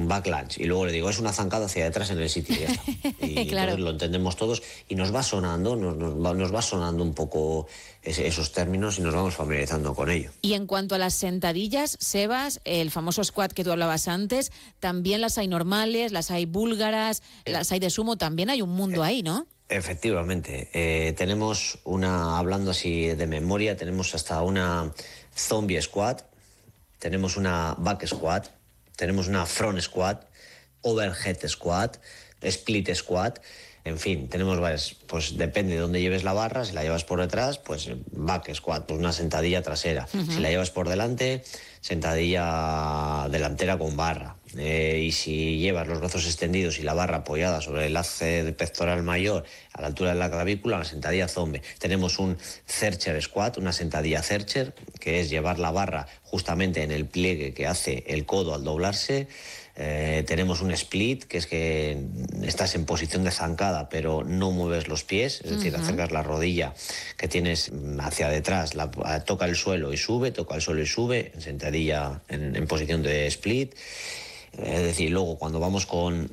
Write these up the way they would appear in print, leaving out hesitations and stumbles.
back lunge, y luego le digo, es una zancada hacia detrás en el sitio, y ya está. Y Claro. entonces lo entendemos todos y nos va sonando, nos va sonando un poco esos términos y nos vamos familiarizando con ello. Y en cuanto a las sentadillas, Sebas, el famoso squat que tú hablabas antes, también las hay normales, las hay búlgaras, las hay de sumo, también hay un mundo ahí, ¿no? Efectivamente, tenemos hablando así de memoria, tenemos hasta una zombie squat, tenemos una back squat, tenemos una front squat, overhead squat, split squat, en fin, tenemos varias, pues depende de dónde lleves la barra, si la llevas por detrás, pues back squat, pues una sentadilla trasera, si la llevas por delante, sentadilla delantera con barra. Y si llevas los brazos extendidos y la barra apoyada sobre el hace pectoral mayor a la altura de la clavícula, una sentadilla zombie. Tenemos un Zercher squat, una sentadilla Zercher, que es llevar la barra justamente en el pliegue que hace el codo al doblarse. Tenemos un split, que es que estás en posición de zancada pero no mueves los pies, es decir, acercas la rodilla que tienes hacia detrás, toca el suelo y sube, toca el suelo y sube, en sentadilla, en posición de split. Es decir, luego cuando vamos con una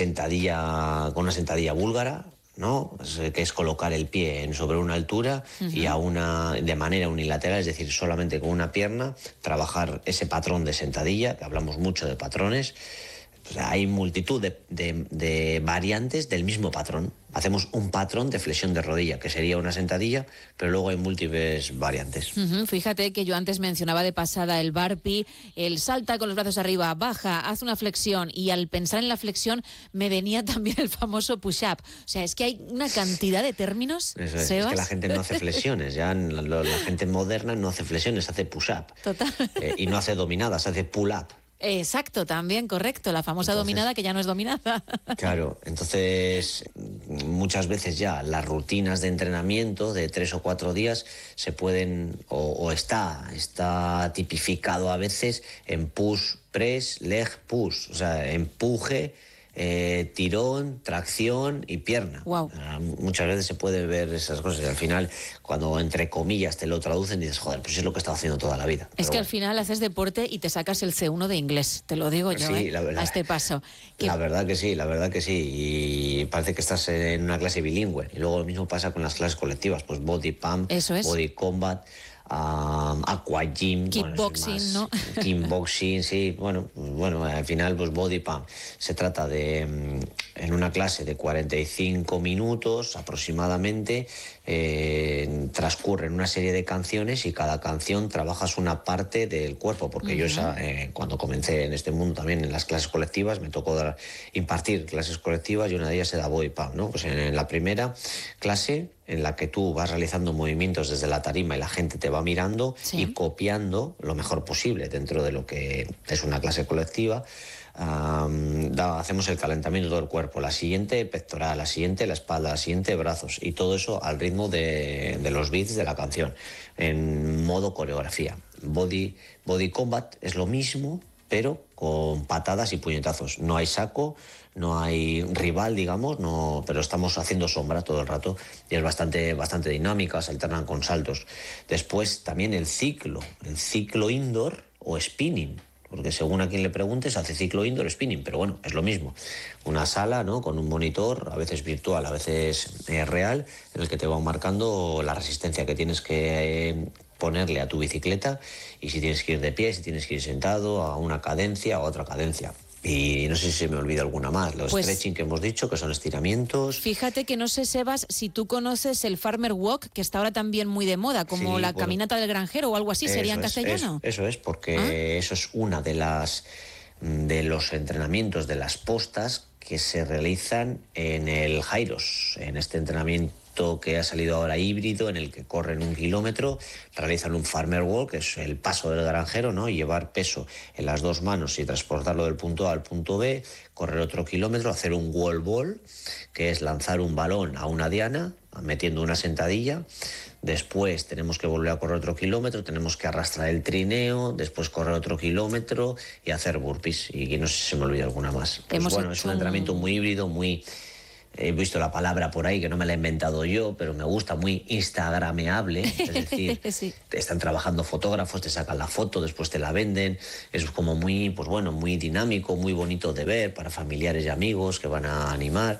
sentadilla búlgara, ¿no? Que es colocar el pie sobre una altura y de manera unilateral, es decir, solamente con una pierna, trabajar ese patrón de sentadilla, que hablamos mucho de patrones. Pues hay multitud de variantes del mismo patrón. Hacemos un patrón de flexión de rodilla, que sería una sentadilla, pero luego hay múltiples variantes. Fíjate que yo antes mencionaba de pasada el burpee, el salta con los brazos arriba, baja, haz una flexión, y al pensar en la flexión me venía también el famoso push-up. O sea, es que hay una cantidad de términos, Eso es, Sebas. es que la gente no hace flexiones, ya la gente moderna no hace flexiones, hace push-up. Total. Y no hace dominadas, hace pull-up. Exacto, también correcto, la famosa dominada que ya no es dominada. Claro, entonces muchas veces ya las rutinas de entrenamiento de 3 o 4 días se pueden, o está tipificado a veces en push, press, leg, push, o sea, empuje, tirón, tracción y pierna. Wow. Muchas veces se puede ver esas cosas y al final, cuando entre comillas te lo traducen, dices, joder, pues es lo que he estado haciendo toda la vida. Es que al final haces deporte y te sacas el C1 de inglés, te lo digo yo, sí, la verdad, a este paso. La verdad que sí, y parece que estás en una clase bilingüe. Y luego lo mismo pasa con las clases colectivas, pues body pump, Eso es. body combat, aqua gym, Kickboxing, ¿no? Kickboxing, sí, bueno, al final pues body pump. Se trata de, en una clase de 45 minutos aproximadamente, transcurren una serie de canciones y cada canción trabajas una parte del cuerpo, porque yo cuando comencé en este mundo también en las clases colectivas, me tocó impartir clases colectivas y una de ellas era body pump, ¿no? Pues en la primera clase, en la que tú vas realizando movimientos desde la tarima y la gente te va mirando y copiando lo mejor posible dentro de lo que es una clase colectiva. Hacemos el calentamiento del cuerpo, la siguiente pectoral, la siguiente la espalda, la siguiente brazos, y todo eso al ritmo de los beats de la canción, en modo coreografía. Body combat es lo mismo, pero con patadas y puñetazos. No hay saco, no hay rival, digamos, pero estamos haciendo sombra todo el rato y es bastante dinámica, se alternan con saltos. Después también el ciclo indoor o spinning, porque según a quien le preguntes hace ciclo indoor, spinning, pero bueno, es lo mismo. Una sala, ¿no?, con un monitor, a veces virtual, a veces real, en el que te va marcando la resistencia que tienes que ponerle a tu bicicleta y si tienes que ir de pie, si tienes que ir sentado, a una cadencia o a otra cadencia. Y no sé si se me olvida alguna más. Los stretching que hemos dicho, que son estiramientos. Fíjate que no sé, Sebas, si tú conoces el farmer walk, que está ahora también muy de moda, como la caminata del granjero o algo así, ¿sería en castellano? Eso es, porque eso es una de los entrenamientos, de las postas que se realizan en el Jairos, en este entrenamiento que ha salido ahora híbrido, en el que corren 1 kilómetro, realizan un farmer walk, que es el paso del granjero, ¿no?, y llevar peso en las 2 manos y transportarlo del punto A al punto B, correr otro kilómetro, hacer un wall ball, que es lanzar un balón a una diana, metiendo una sentadilla. Después tenemos que volver a correr otro kilómetro, tenemos que arrastrar el trineo, después correr otro kilómetro y hacer burpees. Y no sé si se me olvida alguna más. Pues bueno, es un entrenamiento muy híbrido, muy he visto la palabra por ahí, que no me la he inventado yo, pero me gusta, muy instagrameable, es decir, Sí. están trabajando fotógrafos, te sacan la foto, después te la venden, es como muy, pues bueno, muy dinámico, muy bonito de ver para familiares y amigos que van a animar.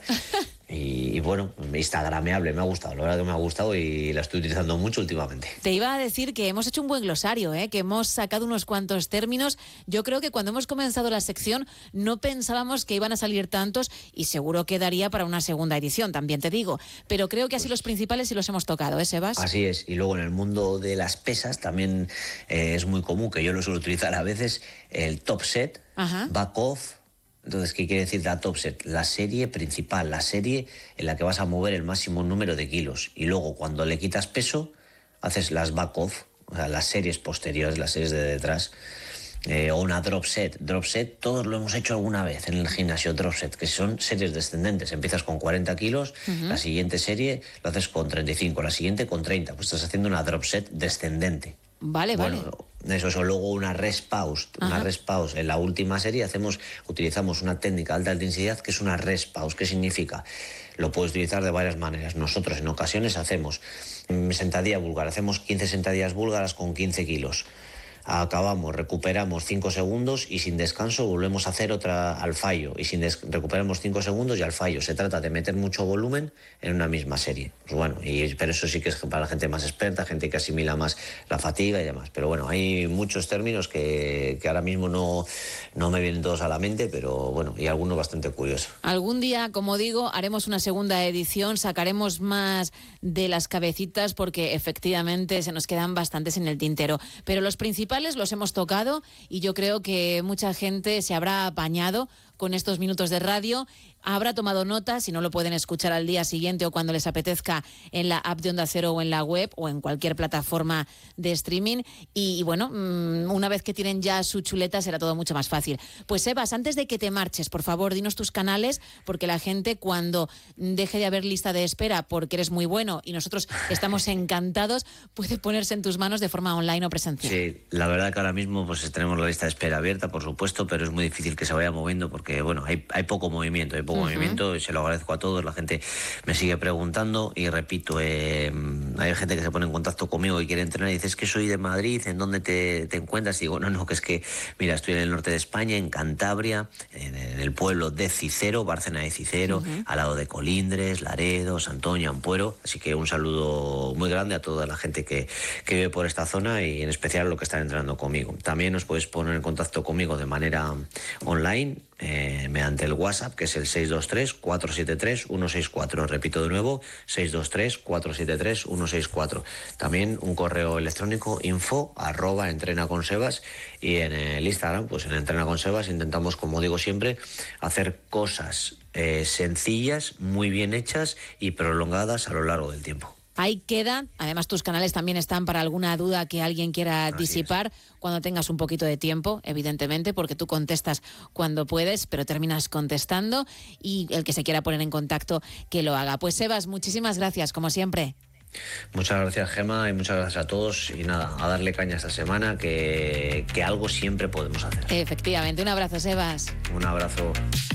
Y bueno, instagrameable, me ha gustado, la verdad que me ha gustado y la estoy utilizando mucho últimamente. Te iba a decir que hemos hecho un buen glosario, que hemos sacado unos cuantos términos. Yo creo que cuando hemos comenzado la sección no pensábamos que iban a salir tantos y seguro que daría para una segunda edición, también te digo. Pero creo que así los principales sí los hemos tocado, Sebas? Así es, y luego en el mundo de las pesas también es muy común, que yo lo suelo utilizar a veces, el top set, back off. Entonces, ¿qué quiere decir la top set? La serie principal, la serie en la que vas a mover el máximo número de kilos. Y luego, cuando le quitas peso, haces las back off, o sea, las series posteriores, las series de detrás. O una drop set. Drop set, todos lo hemos hecho alguna vez en el gimnasio, drop set, que son series descendentes. Empiezas con 40 kilos, la siguiente serie lo haces con 35, la siguiente con 30. Pues estás haciendo una drop set descendente. Vale. Eso, luego una rest pause. Una rest pause. En la última serie utilizamos una técnica de alta intensidad que es una rest pause. ¿Qué significa? Lo puedes utilizar de varias maneras. Nosotros en ocasiones hacemos sentadilla búlgara. Hacemos 15 sentadillas búlgaras con 15 kilos. Acabamos, recuperamos 5 segundos y sin descanso volvemos a hacer otra al fallo. Y recuperamos 5 segundos y al fallo. Se trata de meter mucho volumen en una misma serie. Pues bueno, pero eso sí que es para la gente más experta, gente que asimila más la fatiga y demás. Pero bueno, hay muchos términos que ahora mismo no me vienen todos a la mente, pero bueno, y algunos bastante curiosos. Algún día, como digo, haremos una segunda edición, sacaremos más de las cabecitas porque efectivamente se nos quedan bastantes en el tintero. Pero los principales los hemos tocado y yo creo que mucha gente se habrá apañado con estos minutos de radio, habrá tomado nota, si no lo pueden escuchar al día siguiente o cuando les apetezca en la app de Onda Cero o en la web o en cualquier plataforma de streaming y bueno, una vez que tienen ya su chuleta será todo mucho más fácil. Pues Sebas, antes de que te marches, por favor, dinos tus canales, porque la gente cuando deje de haber lista de espera porque eres muy bueno y nosotros estamos encantados, puede ponerse en tus manos de forma online o presencial. Sí, la verdad que ahora mismo pues tenemos la lista de espera abierta, por supuesto, pero es muy difícil que se vaya moviendo porque bueno, hay poco movimiento, y se lo agradezco a todos, la gente me sigue preguntando y repito, hay gente que se pone en contacto conmigo y quiere entrenar y dice, es que soy de Madrid, ¿en dónde te encuentras? Y digo, no, que es que, mira, estoy en el norte de España, en Cantabria, en el pueblo de Cicero, Bárcena de Cicero, al lado de Colindres, Laredo, Santoña, Ampuero, así que un saludo muy grande a toda la gente que vive por esta zona y en especial a los que están entrenando conmigo. También os podéis poner en contacto conmigo de manera online, mediante el WhatsApp, que es el 623-473-164. Repito de nuevo, 623-473-164. También un correo electrónico info@entrenaconsebas y en el Instagram, pues en Entrena con Sebas intentamos, como digo siempre, hacer cosas sencillas, muy bien hechas y prolongadas a lo largo del tiempo. Ahí queda, además tus canales también están para alguna duda que alguien quiera disipar cuando tengas un poquito de tiempo, evidentemente, porque tú contestas cuando puedes, pero terminas contestando y el que se quiera poner en contacto que lo haga. Pues Sebas, muchísimas gracias, como siempre. Muchas gracias, Gemma, y muchas gracias a todos y nada, a darle caña esta semana que algo siempre podemos hacer. Efectivamente, un abrazo, Sebas. Un abrazo.